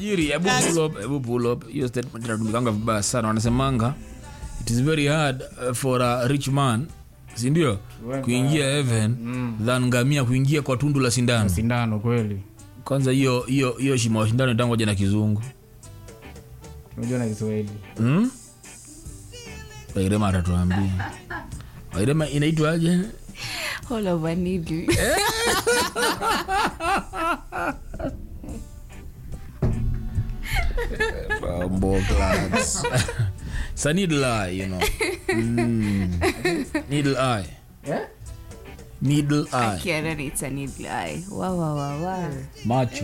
tajiri. Hebu pull up. Hiyo statement inatumikanga vibaya sana. Wanasemanga it is very hard for a rich man, si ndio, kuingia heaven than ngamia kuingia kwa tundu la sindano. Sindano kweli. Kwanza hiyo shimo ya sindano itangoje na kizungu. Unajua na Kiswahili. Wairema atatuambia. Wairema inaitwa aje? All over needle. Bombo class. It's a needle eye, you know. Needle eye. Yeah? Needle eye. Kiara it's a needle eye. Wow. Macho.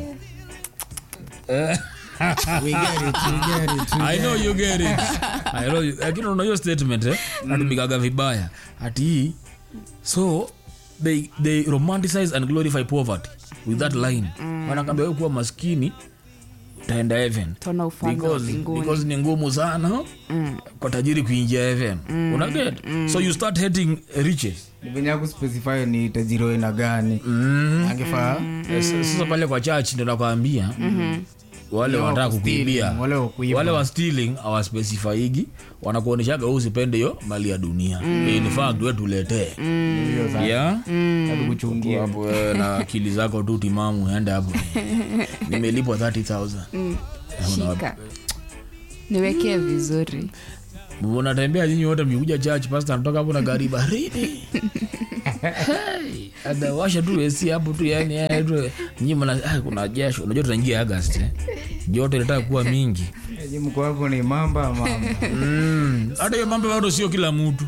We get it. I know you get it. I know you. Lakini unaona hiyo statement natumikaga vibaya. Ati so they romanticize and glorify poverty with that line. Wanakwambia wewe kuwa maskini utaenda heaven. Tuna ufanga Because ni ngumu sana kwa tajiri kuingia heaven. Una get? So you start hating riches. Nivenya kuspecify ni tajiri aina gani. Angefaa. Sasa pale kwa church ndio nakwambia. Wale wanataka kukuibia. Wale wa stealing our specifyigi wanakuoneshaga usipende hiyo mali ya dunia. In fact wewe tuletee. Yeah. Kuchungia hapo na akili zako tu timamu ende hapo. Nimelipwa 30,000. Shika. Niwekee vizuri. Mbona tembea nyinyi wote mkuja church pastor anatoka hapo na gari baridi. Hey, adawasha tu AC hapo tu yani nyinyi mna kuna jasho. Unajua tunaingia August. Joto inataka kuwa mingi. Je, mko hapo ni mamba. Hata hiyo mambo bado sio kila mtu.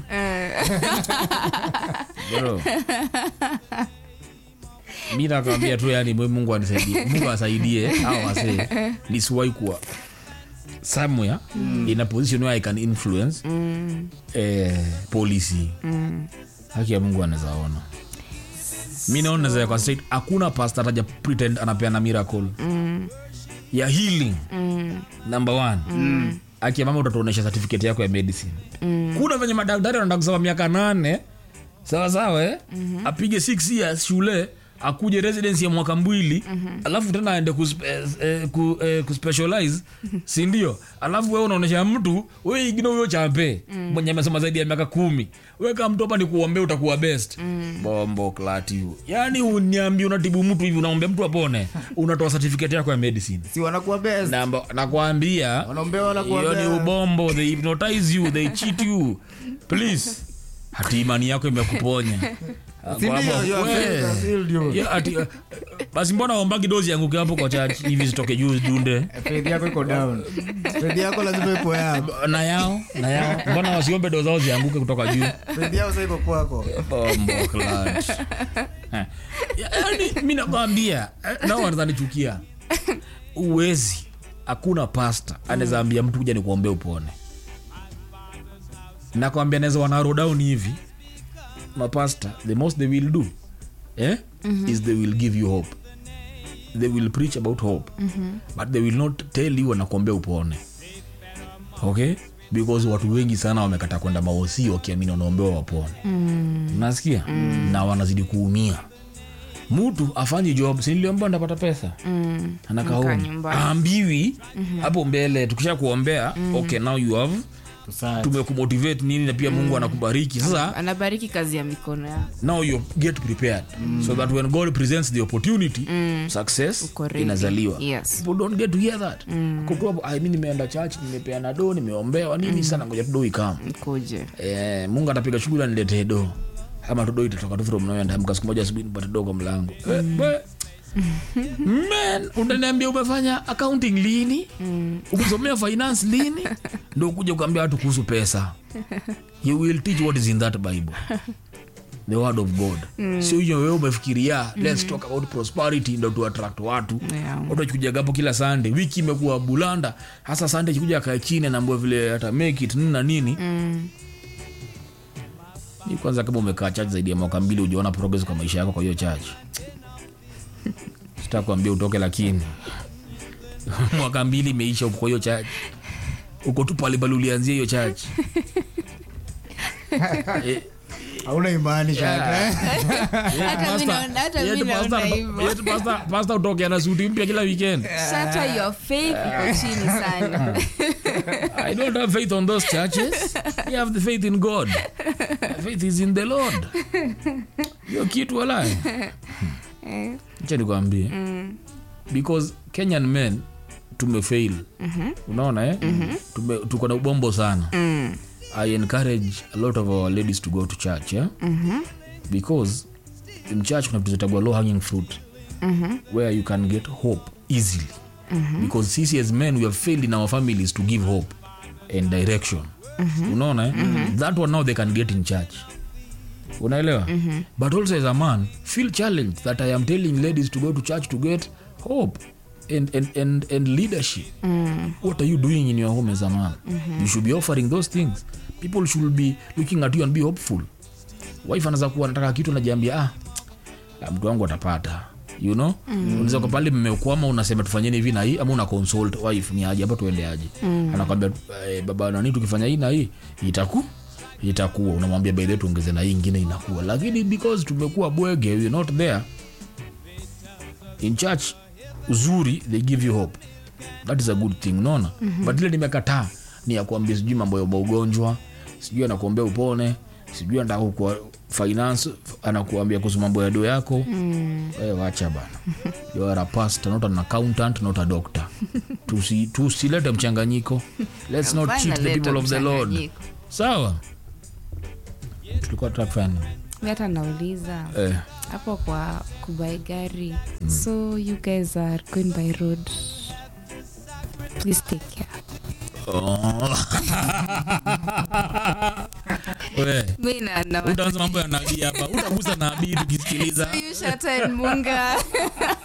Bro. Mimi nakwambia tu yani Mungu anisaidie. Mungu asaidie hao wase. Nisiwahi kuwa somewhere in a position where I can influence policy. Haki ya Mungu anazaona. Mimi naona za kwa state hakuna pastor ataja pretend anapeana miracle ya healing. Number 1. Haki ya mama utatuonesha certificate yako ya medicine. Kuna venye madaktari wanataka kusoma miaka 8 sawa apige 6 years shule akuje residency ya mwaka 2 alafu tena aende ku specialize si ndio, alafu wewe unaonesha mtu wewe igino huyo champe mwenye amesoma zaidi ya miaka 10 wewe kama mtu hapa ni kuombea utakuwa best. Bombo klati huo yani uniambie unatibu mtu hivi unaombea mtu apone unatoa certificate yako ya medicine Si wanakuwa best. Nakwambia Wanaombea wanakuwa best. hiyo ni ubombo, they hypnotize you, they cheat you. Please hati imani yako imekuponya. Basi mbona ombagi dozi yangu hapo kwa church hivi zitoke juu dunde. Faith yako iko down. Faith yako lazima ipo hapo. Na yao mbona wasiombe dozi zao zianguke kutoka juu. Faith yako sasa iko kwako. Bombo clutch. Yaani mimi nakwambia nao wananichukia. Uwezi hakuna pastor anaweza ambia mtu kuja nikuombea upone. Nakwambia naweza wanaro down hivi. Pastor, the most they will do is they will give you hope. They will preach about hope, but they will not tell you wanakuombea upone. Okay? Because watu wengi sana wamekata kwenda maosi wakiamini wanaombewa wapone. Unasikia? Na wanazidi kuumia. Mtu afanye job, si niliomba ndapata pesa. Anakaa ambiwi hapo mbele tukisha kuombea, okay now you have tumekumotivate nini na pia Mungu anakubariki. Sasa anabariki kazi ya mikono yako. Now you get prepared so that when God presents the opportunity success inazaliwa. Yes. People don't get to hear that. Kwa mimi nimeenda church, nimepeana do, nimeombewa nini sana ngoja do ikam. Koje. Mungu atapiga shughuli aniletee do. Kama do itatoka tu from nowhere ndamka siku moja asubuhi nipate do kwa mlango. Man, unaniambia umefanya accounting lini? Ukisomea finance lini? Ndio ukuje kuambia watu kuhusu pesa. He will teach what is in that Bible. The word of God. Sio hiyo wewe umefikiria let's talk about prosperity ndio tu attract watu. Watu wakikuja hapo kila Sunday, wiki imekuwa bulanda. Hasa Sunday ikikuja kaa chini na mbona vile hata make it nini na nini. Ni kwanza kama umekaa church zaidi ya mwaka 2 hujaona progress kwa maisha yako kwa hiyo church. Sitakwambia utoke lakini mwaka 2 imeisha uko hiyo church. Uko tu pale ulianzia hiyo church. hauna imani shaka. Pasta utoke na suti mpya kila weekend. Shatter your faith iko chini sana. I don't have faith on those churches. You have the faith in God. Faith is in the Lord. Yo kitu wala. Acha nikwambie. Because Kenyan men tumefail. Unaona tuko na ubombo sana. I encourage a lot of our ladies to go to church, because in church kuna vitu zitagwa low hanging fruit, where you can get hope easily, because sisi as men we have failed in our families to give hope and direction. Unaona that one now they can get in church. Unaelewa? But also as a man feel challenged that I am telling ladies to go to church to get hope and leadership. What are you doing in your home as a man? You should be offering those things. People should be looking at you and be hopeful. Wife anaza kuwa anataka kitu najiambia mtu wangu atapata, you know. Unaweza kwa pale mmekwama unasema tufanyeni hivi na hii, ama una consult wife ni aje hapa tuende aje. Anakuambia baba nani tukifanya hii na hii itakuwa unamwambia by the way tuongeze na hii nyingine inakuwa, lakini because tumekuwa bwege we are not there in church. Uzuri they give you hope, that is a good thing, unaona. But ile nimekataa ni ya kuambia sijui mambo ya ugonjwa, sijui anakuambia upone, sijui anataka kwa finance anakuambia kuhusu mambo ya doa yako. Wewe acha bana. You are a pastor, not an accountant, not a doctor. Tusilete mchanganyiko. Let's not cheat the people of the Lord. Sawa? Tulikuwa tutafanya. Mimi hata nauliza hapo kwa kubai gari. So you guys are going by road. Please take care. Utaanza mambo ya nabii hapa. Utagusa nabii tukisikiliza. You shut and munga.